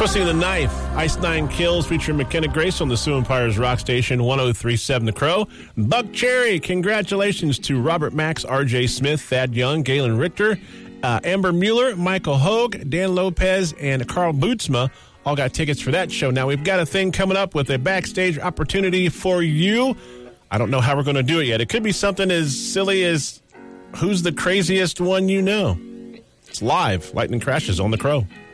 Twisting the Knife, Ice Nine Kills, featuring McKenna Grace on the Sioux Empire's Rock Station, 103.7 The Crow. Buck Cherry, congratulations to Robert Max, R.J. Smith, Thad Young, Galen Richter, Amber Mueller, Michael Hogue, Dan Lopez, and Carl Bootsma. All got tickets for that show. Now, we've got a thing coming up with a backstage opportunity for you. I don't know how we're going to do it yet. It could be something as silly as who's the craziest one you know. It's live. Lightning Crashes on The Crow.